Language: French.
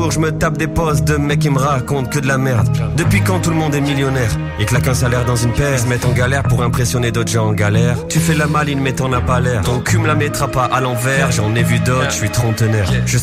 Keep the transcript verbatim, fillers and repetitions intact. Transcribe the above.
Je me tape des postes de mecs qui me racontent que de la merde. Depuis quand tout le monde est millionnaire et claque un salaire dans une paire. Ils se mettent en galère pour impressionner d'autres gens en galère. Tu fais la maline mais t'en as pas l'air. Ton cul me la mettra pas à l'envers. J'en ai vu d'autres, je suis trentenaire. Je